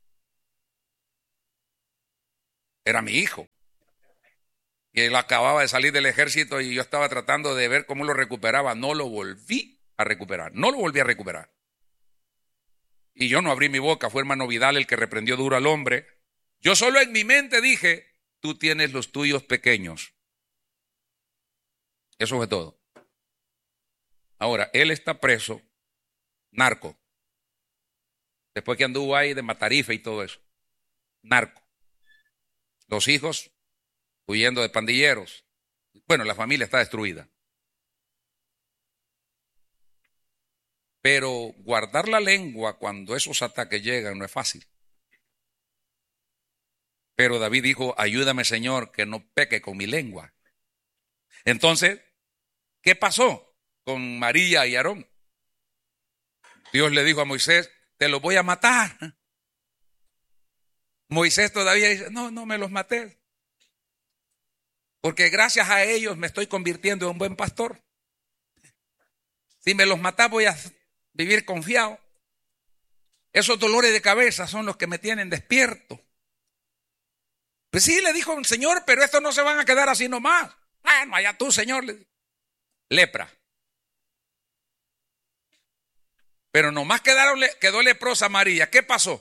S1: Era mi hijo. Y él acababa de salir del ejército y yo estaba tratando de ver cómo lo recuperaba. No lo volví a recuperar. No lo volví a recuperar. Y yo no abrí mi boca. Fue hermano Vidal el que reprendió duro al hombre. Yo solo en mi mente dije, tú tienes los tuyos pequeños. Eso fue todo. Ahora, él está preso, narco. Después que anduvo ahí de Matarife y todo eso. Narco. Los hijos huyendo de pandilleros. Bueno, la familia está destruida. Pero guardar la lengua cuando esos ataques llegan no es fácil. Pero David dijo, ayúdame Señor, que no peque con mi lengua. Entonces, ¿qué pasó con María y Aarón? Dios le dijo a Moisés, te los voy a matar. Moisés todavía dice, no me los maté. Porque gracias a ellos me estoy convirtiendo en un buen pastor. Si me los matás voy a vivir confiado. Esos dolores de cabeza son los que me tienen despierto. Pues sí, le dijo el Señor, pero estos no se van a quedar así nomás. Bueno, allá tú, Señor. Lepra. Pero nomás quedó leprosa María. ¿Qué pasó?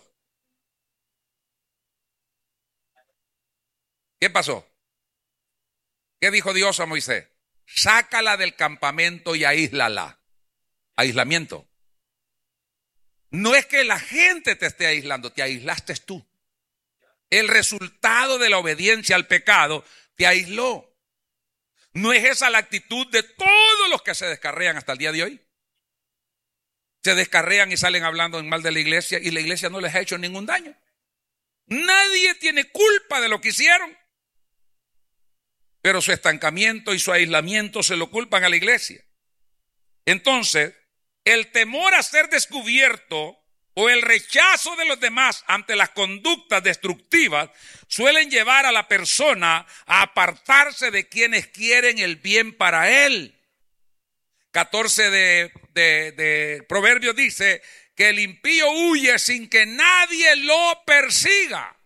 S1: ¿Qué pasó? ¿Qué dijo Dios a Moisés? Sácala del campamento y aíslala. Aislamiento. No es que la gente te esté aislando, te aislaste tú. El resultado de la obediencia al pecado te aisló. ¿No es esa la actitud de todos los que se descarrean hasta el día de hoy? Se descarrean y salen hablando en mal de la iglesia y la iglesia no les ha hecho ningún daño. Nadie tiene culpa de lo que hicieron. Pero su estancamiento y su aislamiento se lo culpan a la iglesia. Entonces, el temor a ser descubierto o el rechazo de los demás ante las conductas destructivas suelen llevar a la persona a apartarse de quienes quieren el bien para él. 14 de Proverbios dice que el impío huye sin que nadie lo persiga.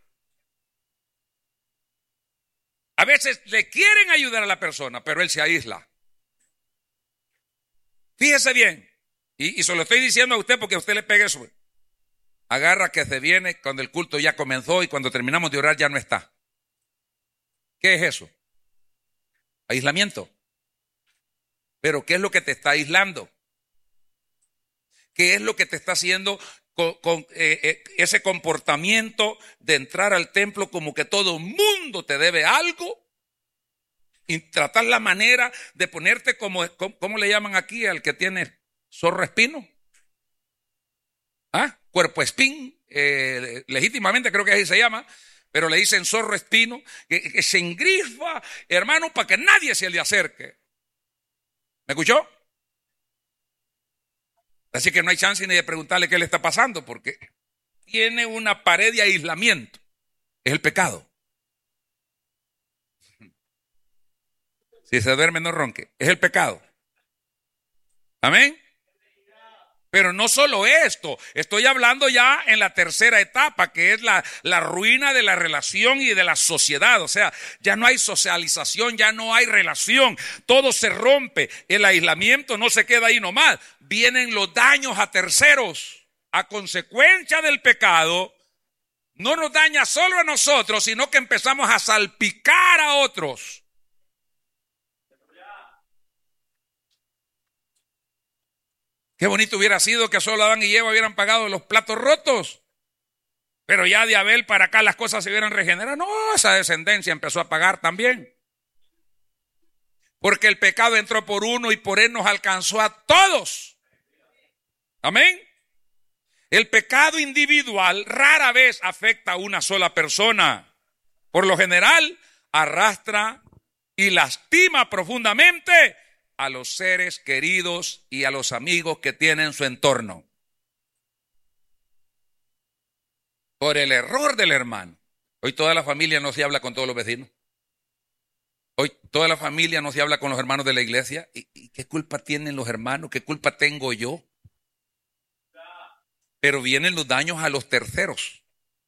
S1: A veces le quieren ayudar a la persona, pero él se aísla. Fíjese bien, y se lo estoy diciendo a usted porque a usted le pegue eso. Agarra que se viene cuando el culto ya comenzó y cuando terminamos de orar ya no está. ¿Qué es eso? Aislamiento. Pero ¿qué es lo que te está aislando? ¿Qué es lo que te está haciendo con ese comportamiento de entrar al templo como que todo mundo te debe algo? Y tratar la manera de ponerte como, ¿cómo le llaman aquí al que tiene zorro espino? ¿Ah? Cuerpo espín, legítimamente creo que así se llama, pero le dicen zorro espino, que se engrifa, hermano, para que nadie se le acerque. ¿Me escuchó? Así que no hay chance ni de preguntarle qué le está pasando, porque tiene una pared de aislamiento. Es el pecado. Si se duerme no ronque, es el pecado. Amén. Pero no solo esto, estoy hablando ya en la tercera etapa, que es la ruina de la relación y de la sociedad. O sea, ya no hay socialización, ya no hay relación, todo se rompe. El aislamiento no se queda ahí nomás, vienen los daños a terceros. A consecuencia del pecado, no nos daña solo a nosotros, sino que empezamos a salpicar a otros. Qué bonito hubiera sido que solo Adán y Eva hubieran pagado los platos rotos. Pero ya de Abel para acá las cosas se hubieran regenerado. No, esa descendencia empezó a pagar también. Porque el pecado entró por uno y por él nos alcanzó a todos. Amén. El pecado individual rara vez afecta a una sola persona. Por lo general, arrastra y lastima profundamente a los seres queridos y a los amigos que tiene en su entorno. Por el error del hermano. Hoy toda la familia no se habla con todos los vecinos. Hoy toda la familia no se habla con los hermanos de la iglesia. ¿Y qué culpa tienen los hermanos? ¿Qué culpa tengo yo? Pero vienen los daños a los terceros.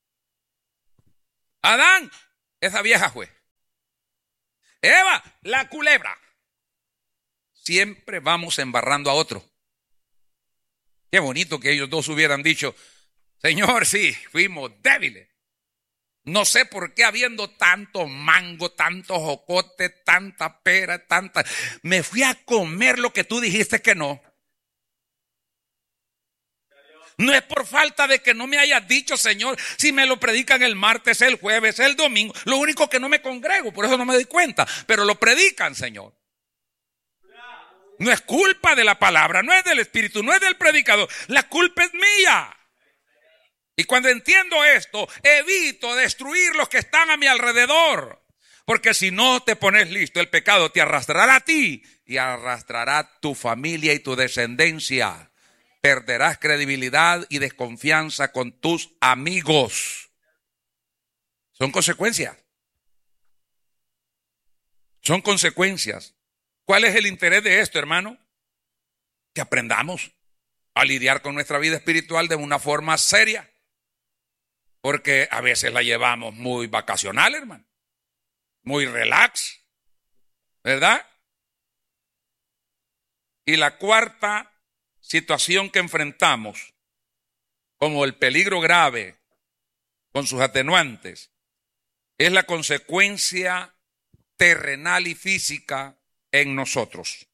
S1: Adán, esa vieja fue. Eva, la culebra. Siempre vamos embarrando a otro. Qué bonito que ellos dos hubieran dicho, Señor, sí, fuimos débiles. No sé por qué habiendo tanto mango, tanto jocote, tanta pera, me fui a comer lo que tú dijiste que no. No es por falta de que no me hayas dicho, Señor, si me lo predican el martes, el jueves, el domingo. Lo único que no me congrego, por eso no me doy cuenta, pero lo predican, Señor. No es culpa de la palabra, no es del Espíritu, no es del predicador. La culpa es mía. Y cuando entiendo esto, evito destruir los que están a mi alrededor. Porque si no te pones listo, el pecado te arrastrará a ti y arrastrará a tu familia y tu descendencia. Perderás credibilidad y desconfianza con tus amigos. Son consecuencias. Son consecuencias. ¿Cuál es el interés de esto, hermano? Que aprendamos a lidiar con nuestra vida espiritual de una forma seria. Porque a veces la llevamos muy vacacional, hermano. Muy relax. ¿Verdad? Y la cuarta situación que enfrentamos, como el peligro grave con sus atenuantes, es la consecuencia terrenal y física en nosotros.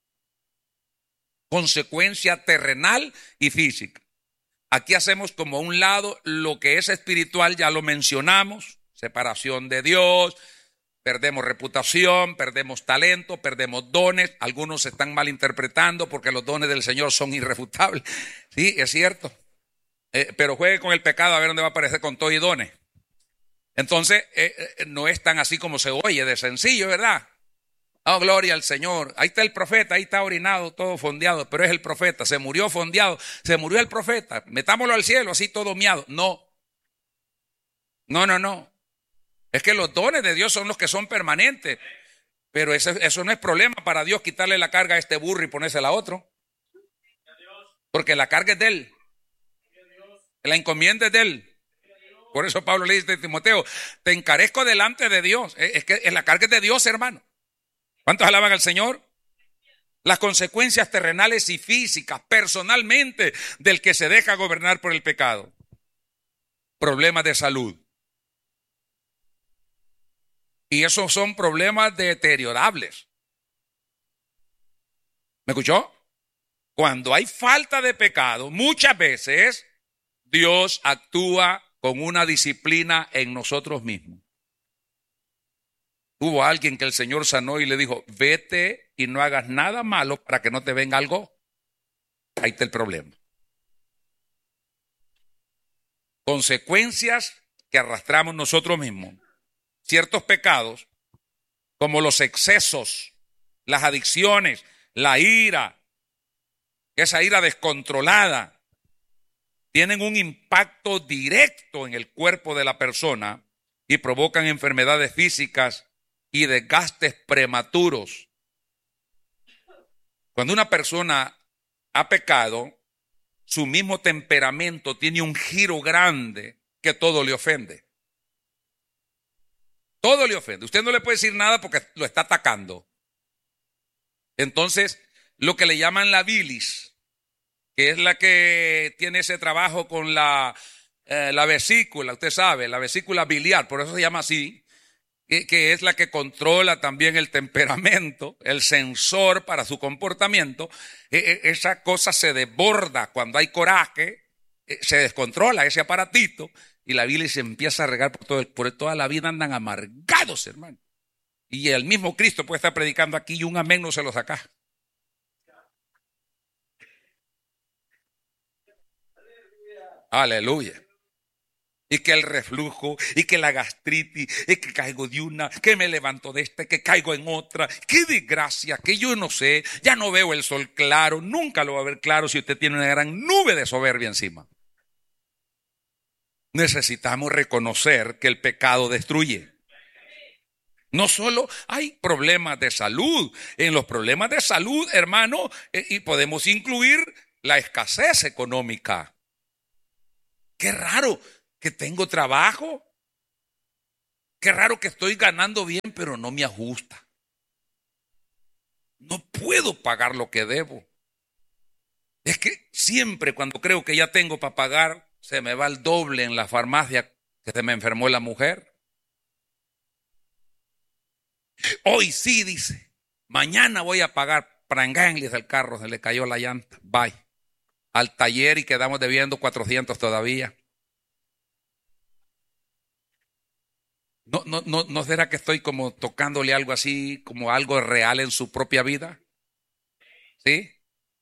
S1: Consecuencia terrenal y física. Aquí hacemos como a un lado lo que es espiritual, ya lo mencionamos, separación de Dios, perdemos reputación, perdemos talento, perdemos dones. Algunos se están malinterpretando porque los dones del Señor son irrefutables. Sí, es cierto. Pero juegue con el pecado a ver dónde va a aparecer con todo y dones. Entonces, no es tan así como se oye, de sencillo, ¿verdad? Oh, gloria al Señor. Ahí está el profeta, ahí está orinado, todo fondeado, pero es el profeta. Se murió fondeado, se murió el profeta. Metámoslo al cielo, así todo miado. No. Es que los dones de Dios son los que son permanentes. Pero eso no es problema para Dios quitarle la carga a este burro y ponérsela a otro. Porque la carga es de él. La encomienda es de él. Por eso Pablo le dice a Timoteo, te encarezco delante de Dios. Es que la carga es de Dios, hermano. ¿Cuántos alaban al Señor? Las consecuencias terrenales y físicas, personalmente, del que se deja gobernar por el pecado. Problemas de salud. Y esos son problemas deteriorables. ¿Me escuchó? Cuando hay falta de pecado, muchas veces Dios actúa con una disciplina en nosotros mismos. Hubo alguien que el Señor sanó y le dijo, vete y no hagas nada malo para que no te venga algo. Ahí está el problema. Consecuencias que arrastramos nosotros mismos. Ciertos pecados, como los excesos, las adicciones, la ira, esa ira descontrolada, tienen un impacto directo en el cuerpo de la persona y provocan enfermedades físicas y desgastes prematuros. Cuando una persona ha pecado, su mismo temperamento tiene un giro grande que todo le ofende. Todo le ofende. Usted no le puede decir nada porque lo está atacando. Entonces, lo que le llaman la bilis, que es la que tiene ese trabajo con la vesícula, usted sabe, la vesícula biliar, por eso se llama así, que es la que controla también el temperamento, el sensor para su comportamiento. Esa cosa se desborda cuando hay coraje, se descontrola ese aparatito y la bilis se empieza a regar por toda la vida. Andan amargados, hermano. Y el mismo Cristo puede estar predicando aquí y un amén no se lo saca. Aleluya. Y que el reflujo, y que la gastritis, y que caigo de una, que me levanto de esta, que caigo en otra. Qué desgracia, que yo no sé, ya no veo el sol claro, nunca lo va a ver claro si usted tiene una gran nube de soberbia encima. Necesitamos reconocer que el pecado destruye. No solo hay problemas de salud, en los problemas de salud, hermano, y podemos incluir la escasez económica. Qué raro que tengo trabajo. Qué raro que estoy ganando bien, pero no me ajusta. No puedo pagar lo que debo. Es que siempre cuando creo que ya tengo para pagar, se me va el doble en la farmacia que se me enfermó la mujer. Hoy sí, dice, mañana voy a pagar. Pranganles del carro, se le cayó la llanta. Bye. Al taller y quedamos debiendo 400 todavía. ¿No será que estoy como tocándole algo así, como algo real en su propia vida? ¿Sí?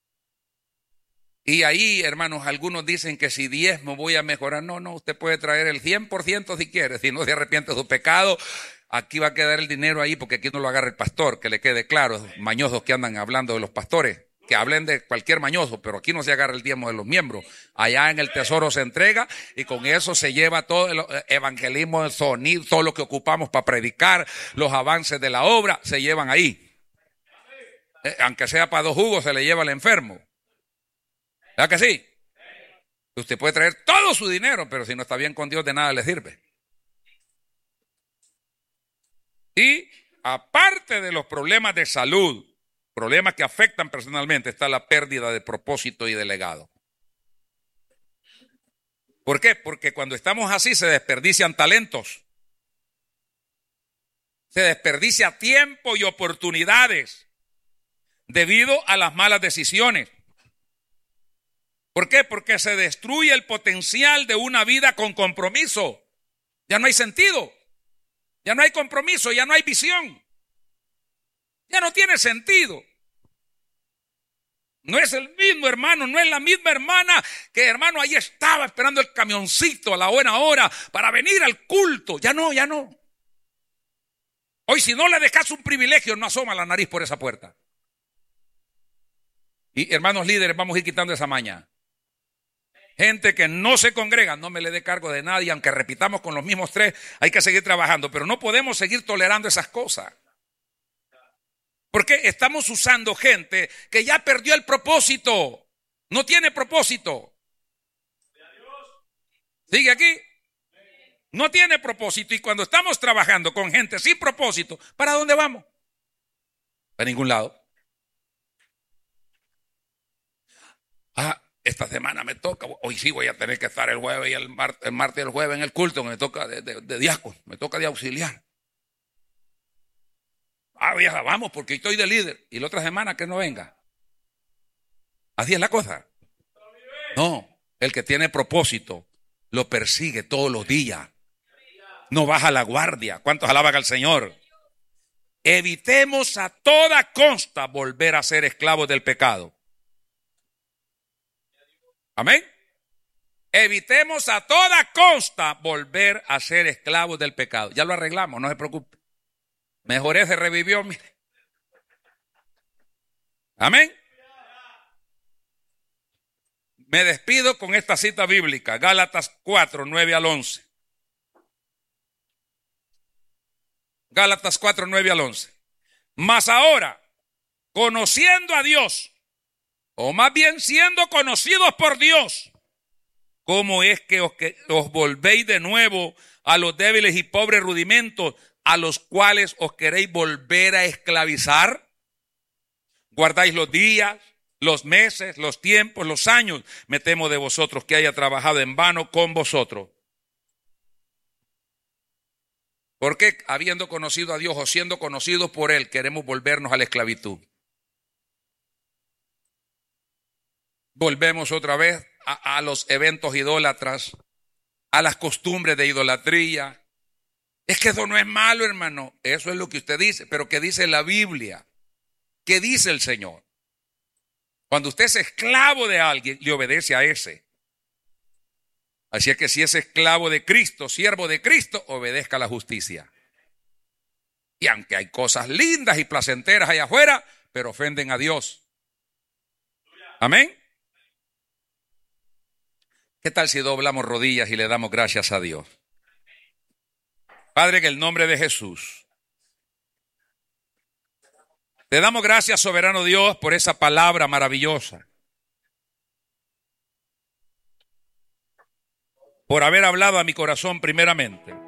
S1: Y ahí, hermanos, algunos dicen que si diezmo voy a mejorar. No, usted puede traer el 100% si quiere. Si no se arrepiente de su pecado, aquí va a quedar el dinero ahí porque aquí no lo agarra el pastor, que le quede claro, mañosos que andan hablando de los pastores. Que hablen de cualquier mañoso, pero aquí no se agarra el diezmo de los miembros. Allá en el tesoro se entrega y con eso se lleva todo el evangelismo, el sonido, todo lo que ocupamos para predicar, los avances de la obra, se llevan ahí. Aunque sea para 2 jugos, se le lleva al enfermo. ¿Verdad que sí? Usted puede traer todo su dinero, pero si no está bien con Dios, de nada le sirve. Y aparte de los problemas de salud, problemas que afectan personalmente, está la pérdida de propósito y de legado. ¿Por qué? Porque cuando estamos así se desperdician talentos, se desperdicia tiempo y oportunidades debido a las malas decisiones. ¿Por qué? Porque se destruye el potencial de una vida con compromiso. Ya no hay sentido, ya no hay compromiso, ya no hay visión, ya no tiene sentido. No es el mismo hermano, no es la misma hermana que hermano ahí estaba esperando el camioncito a la buena hora para venir al culto. Ya no. Hoy si no le dejas un privilegio, no asoma la nariz por esa puerta. Y hermanos líderes, vamos a ir quitando esa maña. Gente que no se congrega, no me le dé cargo de nadie, aunque repitamos con los mismos 3, hay que seguir trabajando, pero no podemos seguir tolerando esas cosas. Porque estamos usando gente que ya perdió el propósito, no tiene propósito. ¿Sigue aquí? No tiene propósito, y cuando estamos trabajando con gente sin propósito, ¿para dónde vamos? A ningún lado. Esta semana me toca, hoy sí voy a tener que estar el jueves y el martes y el jueves en el culto, me toca de diácono, me toca de auxiliar. Vieja, vamos porque estoy de líder. Y la otra semana que no venga. Así es la cosa. No, el que tiene propósito lo persigue todos los días. No baja la guardia. ¿Cuántos alaban al Señor? Evitemos a toda costa volver a ser esclavos del pecado. Amén. Evitemos a toda costa volver a ser esclavos del pecado. Ya lo arreglamos, no se preocupe. Mejoré, se revivió, mire. Amén. Me despido con esta cita bíblica, Gálatas 4, 9 al 11. Gálatas 4, 9 al 11. Mas ahora, conociendo a Dios, o más bien siendo conocidos por Dios, ¿cómo es que os volvéis de nuevo a los débiles y pobres rudimentos a los cuales os queréis volver a esclavizar? Guardáis los días, los meses, los tiempos, los años. Me temo de vosotros que haya trabajado en vano con vosotros. ¿Por qué, habiendo conocido a Dios o siendo conocidos por Él, queremos volvernos a la esclavitud? Volvemos otra vez a los eventos idólatras, a las costumbres de idolatría. Es que eso no es malo, hermano. Eso es lo que usted dice, pero ¿qué dice la Biblia? ¿Qué dice el Señor? Cuando usted es esclavo de alguien, le obedece a ese. Así es que si es esclavo de Cristo, siervo de Cristo, obedezca a la justicia. Y aunque hay cosas lindas y placenteras allá afuera, pero ofenden a Dios. Amén. ¿Qué tal si doblamos rodillas y le damos gracias a Dios? Padre, en el nombre de Jesús, te damos gracias, soberano Dios, por esa palabra maravillosa. Por haber hablado a mi corazón primeramente.